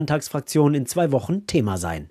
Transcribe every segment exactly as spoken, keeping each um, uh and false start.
Landtagsfraktion in zwei Wochen Thema sein.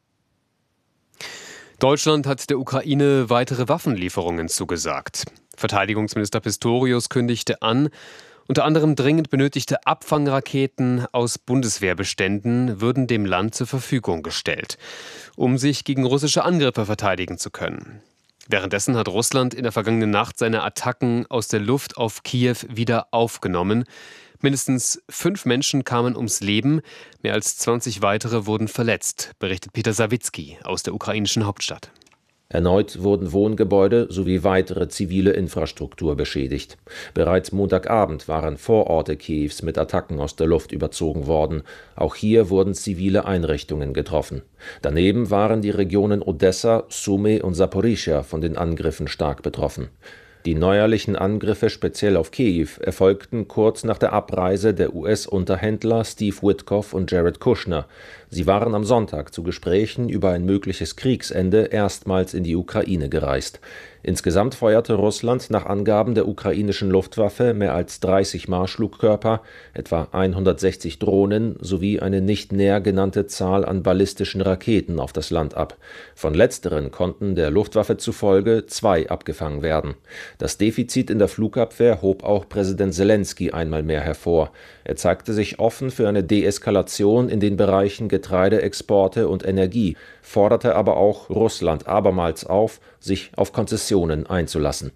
Deutschland hat der Ukraine weitere Waffenlieferungen zugesagt. Verteidigungsminister Pistorius kündigte an, unter anderem dringend benötigte Abfangraketen aus Bundeswehrbeständen würden dem Land zur Verfügung gestellt, um sich gegen russische Angriffe verteidigen zu können. Währenddessen hat Russland in der vergangenen Nacht seine Attacken aus der Luft auf Kiew wieder aufgenommen. Mindestens fünf Menschen kamen ums Leben, mehr als zwanzig weitere wurden verletzt, berichtet Peter Sawicki aus der ukrainischen Hauptstadt. Erneut wurden Wohngebäude sowie weitere zivile Infrastruktur beschädigt. Bereits Montagabend waren Vororte Kiews mit Attacken aus der Luft überzogen worden. Auch hier wurden zivile Einrichtungen getroffen. Daneben waren die Regionen Odessa, Sumy und Saporischschja von den Angriffen stark betroffen. Die neuerlichen Angriffe speziell auf Kiew erfolgten kurz nach der Abreise der U S-Unterhändler Steve Witkoff und Jared Kushner. Sie waren am Sonntag zu Gesprächen über ein mögliches Kriegsende erstmals in die Ukraine gereist. Insgesamt feuerte Russland nach Angaben der ukrainischen Luftwaffe mehr als dreißig Marschflugkörper, etwa hundertsechzig Drohnen sowie eine nicht näher genannte Zahl an ballistischen Raketen auf das Land ab. Von letzteren konnten der Luftwaffe zufolge zwei abgefangen werden. Das Defizit in der Flugabwehr hob auch Präsident Selenskyj einmal mehr hervor. Er zeigte sich offen für eine Deeskalation in den Bereichen Getreideexporte und Energie, forderte aber auch Russland abermals auf, sich auf Konzessionen einzulassen.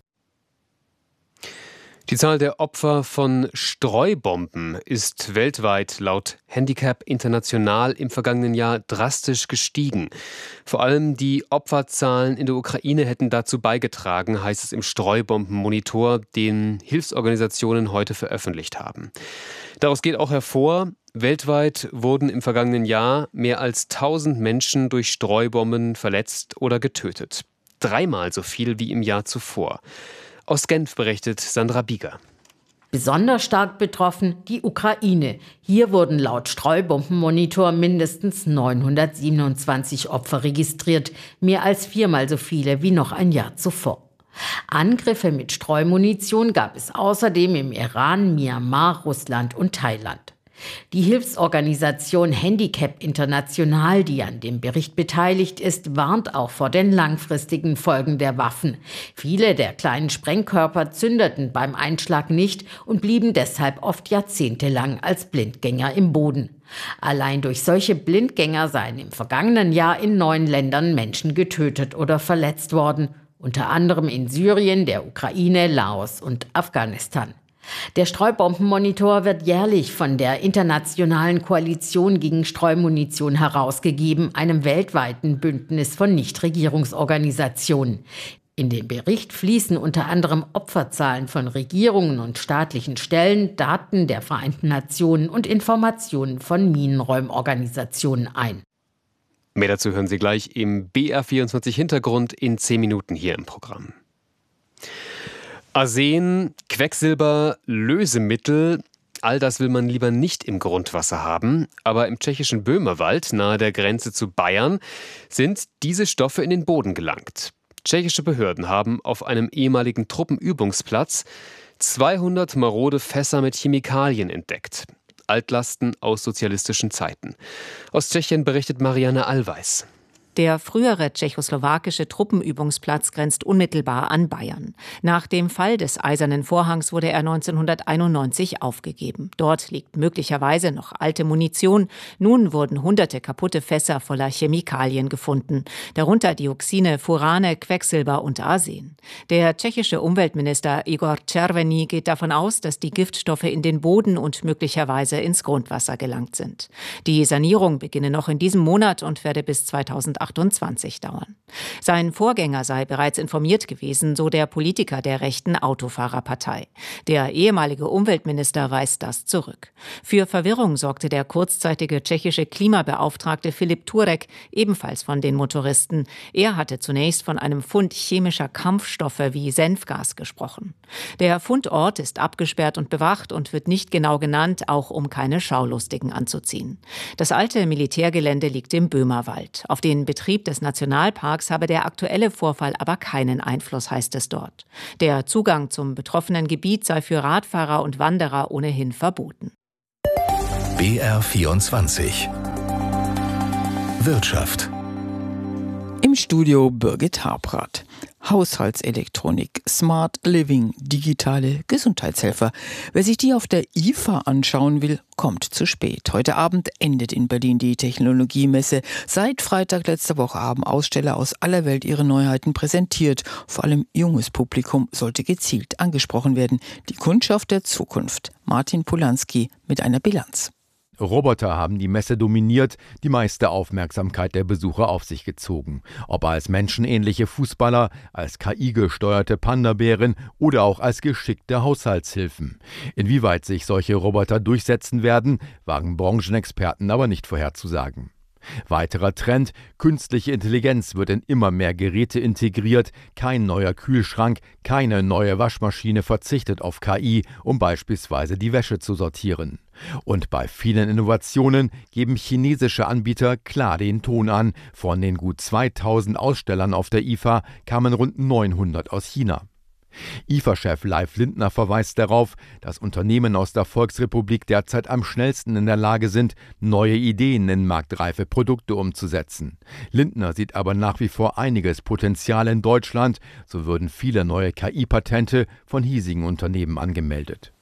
Die Zahl der Opfer von Streubomben ist weltweit laut Handicap International im vergangenen Jahr drastisch gestiegen. Vor allem die Opferzahlen in der Ukraine hätten dazu beigetragen, heißt es im Streubombenmonitor, den Hilfsorganisationen heute veröffentlicht haben. Daraus geht auch hervor, weltweit wurden im vergangenen Jahr mehr als tausend Menschen durch Streubomben verletzt oder getötet. Dreimal so viel wie im Jahr zuvor. Aus Genf berichtet Sandra Bieger. Besonders stark betroffen die Ukraine. Hier wurden laut Streubombenmonitor mindestens neunhundertsiebenundzwanzig Opfer registriert, mehr als viermal so viele wie noch ein Jahr zuvor. Angriffe mit Streumunition gab es außerdem im Iran, Myanmar, Russland und Thailand. Die Hilfsorganisation Handicap International, die an dem Bericht beteiligt ist, warnt auch vor den langfristigen Folgen der Waffen. Viele der kleinen Sprengkörper zündeten beim Einschlag nicht und blieben deshalb oft jahrzehntelang als Blindgänger im Boden. Allein durch solche Blindgänger seien im vergangenen Jahr in neun Ländern Menschen getötet oder verletzt worden, unter anderem in Syrien, der Ukraine, Laos und Afghanistan. Der Streubombenmonitor wird jährlich von der Internationalen Koalition gegen Streumunition herausgegeben, einem weltweiten Bündnis von Nichtregierungsorganisationen. In den Bericht fließen unter anderem Opferzahlen von Regierungen und staatlichen Stellen, Daten der Vereinten Nationen und Informationen von Minenräumorganisationen ein. Mehr dazu hören Sie gleich im B R vierundzwanzig Hintergrund in zehn Minuten hier im Programm. Arsen, Quecksilber, Lösemittel, all das will man lieber nicht im Grundwasser haben. Aber im tschechischen Böhmerwald, nahe der Grenze zu Bayern, sind diese Stoffe in den Boden gelangt. Tschechische Behörden haben auf einem ehemaligen Truppenübungsplatz zweihundert marode Fässer mit Chemikalien entdeckt. Altlasten aus sozialistischen Zeiten. Aus Tschechien berichtet Marianne Allweis. Der frühere tschechoslowakische Truppenübungsplatz grenzt unmittelbar an Bayern. Nach dem Fall des Eisernen Vorhangs wurde er neunzehnhunderteinundneunzig aufgegeben. Dort liegt möglicherweise noch alte Munition. Nun wurden hunderte kaputte Fässer voller Chemikalien gefunden, darunter Dioxine, Furane, Quecksilber und Arsen. Der tschechische Umweltminister Igor Červený geht davon aus, dass die Giftstoffe in den Boden und möglicherweise ins Grundwasser gelangt sind. Die Sanierung beginne noch in diesem Monat und werde bis zweitausendachtundzwanzig dauern. Sein Vorgänger sei bereits informiert gewesen, so der Politiker der rechten Autofahrerpartei. Der ehemalige Umweltminister weist das zurück. Für Verwirrung sorgte der kurzzeitige tschechische Klimabeauftragte Filip Turek, ebenfalls von den Motoristen. Er hatte zunächst von einem Fund chemischer Kampfstoffe wie Senfgas gesprochen. Der Fundort ist abgesperrt und bewacht und wird nicht genau genannt, auch um keine Schaulustigen anzuziehen. Das alte Militärgelände liegt im Böhmerwald. Auf den Betrieb des Nationalparks habe der aktuelle Vorfall aber keinen Einfluss, heißt es dort. Der Zugang zum betroffenen Gebiet sei für Radfahrer und Wanderer ohnehin verboten. B R vierundzwanzig Wirtschaft. Im Studio Birgit Habrath. Haushaltselektronik, Smart Living, digitale Gesundheitshelfer. Wer sich die auf der I F A anschauen will, kommt zu spät. Heute Abend endet in Berlin die Technologiemesse. Seit Freitag letzter Woche haben Aussteller aus aller Welt ihre Neuheiten präsentiert. Vor allem junges Publikum sollte gezielt angesprochen werden. Die Kundschaft der Zukunft. Martin Polanski mit einer Bilanz. Roboter haben die Messe dominiert, die meiste Aufmerksamkeit der Besucher auf sich gezogen. Ob als menschenähnliche Fußballer, als K I-gesteuerte Panda-Bären oder auch als geschickte Haushaltshilfen. Inwieweit sich solche Roboter durchsetzen werden, wagen Branchenexperten aber nicht vorherzusagen. Weiterer Trend: künstliche Intelligenz wird in immer mehr Geräte integriert. Kein neuer Kühlschrank, keine neue Waschmaschine verzichtet auf K I, um beispielsweise die Wäsche zu sortieren. Und bei vielen Innovationen geben chinesische Anbieter klar den Ton an. Von den gut zweitausend Ausstellern auf der I F A kamen rund neunhundert aus China. I F A-Chef Leif Lindner verweist darauf, dass Unternehmen aus der Volksrepublik derzeit am schnellsten in der Lage sind, neue Ideen in marktreife Produkte umzusetzen. Lindner sieht aber nach wie vor einiges Potenzial in Deutschland, so würden viele neue K I-Patente von hiesigen Unternehmen angemeldet.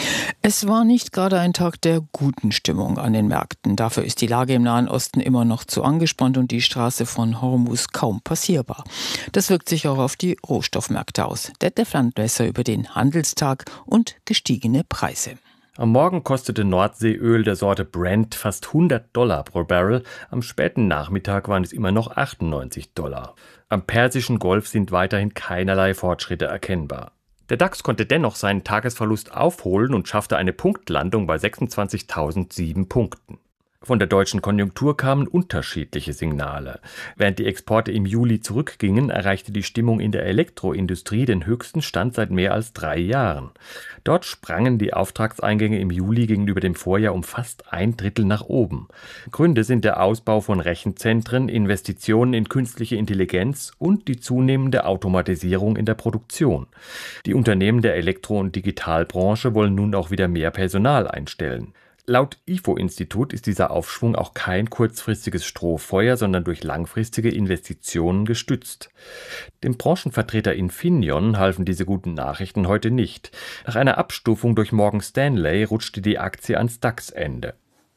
Es war nicht gerade ein Tag der guten Stimmung an den Märkten. Dafür ist die Lage im Nahen Osten immer noch zu angespannt und die Straße von Hormuz kaum passierbar. Das wirkt sich auch auf die Rohstoffmärkte aus. Detlef Landwesser über den Handelstag und gestiegene Preise. Am Morgen kostete Nordseeöl der Sorte Brent fast hundert Dollar pro Barrel. Am späten Nachmittag waren es immer noch achtundneunzig Dollar. Am Persischen Golf sind weiterhin keinerlei Fortschritte erkennbar. Der DAX konnte dennoch seinen Tagesverlust aufholen und schaffte eine Punktlandung bei sechsundzwanzigtausendsieben Punkten. Von der deutschen Konjunktur kamen unterschiedliche Signale. Während die Exporte im Juli zurückgingen, erreichte die Stimmung in der Elektroindustrie den höchsten Stand seit mehr als drei Jahren. Dort sprangen die Auftragseingänge im Juli gegenüber dem Vorjahr um fast ein Drittel nach oben. Gründe sind der Ausbau von Rechenzentren, Investitionen in künstliche Intelligenz und die zunehmende Automatisierung in der Produktion. Die Unternehmen der Elektro- und Digitalbranche wollen nun auch wieder mehr Personal einstellen. Laut I F O-Institut ist dieser Aufschwung auch kein kurzfristiges Strohfeuer, sondern durch langfristige Investitionen gestützt. Dem Branchenvertreter Infineon halfen diese guten Nachrichten heute nicht. Nach einer Abstufung durch Morgan Stanley rutschte die Aktie ans DAX-Ende.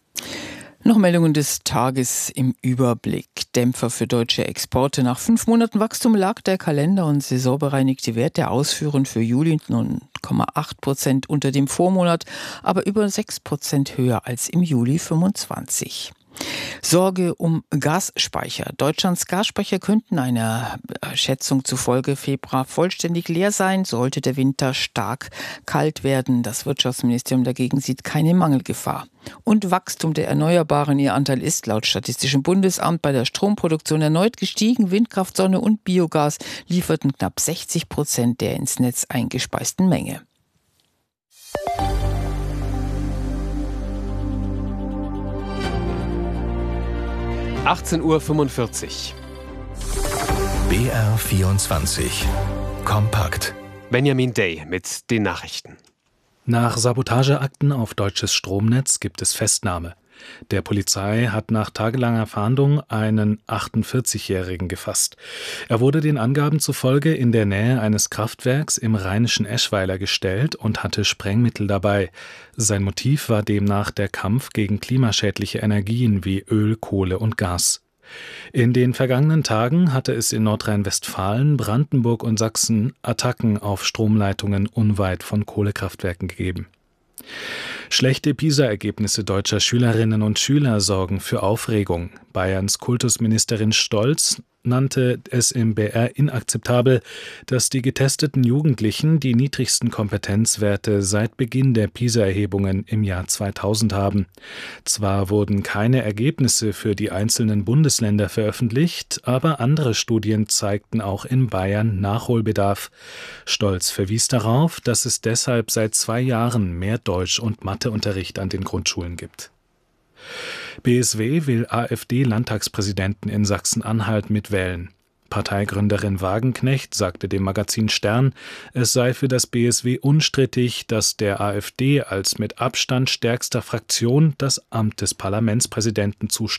Noch Meldungen des Tages im Überblick. Dämpfer für deutsche Exporte. Nach fünf Monaten Wachstum lag der Kalender- und saisonbereinigte Wert der Ausfuhren für Juli neun Komma acht Prozent unter dem Vormonat, aber über sechs Prozent höher als im Juli fünfundzwanzig. Sorge um Gasspeicher. Deutschlands Gasspeicher könnten einer Schätzung zufolge Februar vollständig leer sein, sollte der Winter stark kalt werden. Das Wirtschaftsministerium dagegen sieht keine Mangelgefahr. Und Wachstum der Erneuerbaren. Ihr Anteil ist laut Statistischem Bundesamt bei der Stromproduktion erneut gestiegen. Windkraft, Sonne und Biogas lieferten knapp sechzig Prozent der ins Netz eingespeisten Menge. achtzehn Uhr fünfundvierzig. B R vierundzwanzig. Kompakt. Benjamin Day mit den Nachrichten. Nach Sabotageakten auf deutsches Stromnetz gibt es Festnahme. Der Polizei hat nach tagelanger Fahndung einen achtundvierzigjährigen gefasst. Er wurde den Angaben zufolge in der Nähe eines Kraftwerks im rheinischen Eschweiler gestellt und hatte Sprengmittel dabei. Sein Motiv war demnach der Kampf gegen klimaschädliche Energien wie Öl, Kohle und Gas. In den vergangenen Tagen hatte es in Nordrhein-Westfalen, Brandenburg und Sachsen Attacken auf Stromleitungen unweit von Kohlekraftwerken gegeben. Schlechte PISA-Ergebnisse deutscher Schülerinnen und Schüler sorgen für Aufregung. Bayerns Kultusministerin Stolz nannte es im B R inakzeptabel, dass die getesteten Jugendlichen die niedrigsten Kompetenzwerte seit Beginn der PISA-Erhebungen im Jahr zweitausend haben. Zwar wurden keine Ergebnisse für die einzelnen Bundesländer veröffentlicht, aber andere Studien zeigten auch in Bayern Nachholbedarf. Stolz verwies darauf, dass es deshalb seit zwei Jahren mehr Deutsch- und Matheunterricht an den Grundschulen gibt. B S W will AfD-Landtagspräsidenten in Sachsen-Anhalt mitwählen. Parteigründerin Wagenknecht sagte dem Magazin Stern, es sei für das B S W unstrittig, dass der AfD als mit Abstand stärkster Fraktion das Amt des Parlamentspräsidenten zustehen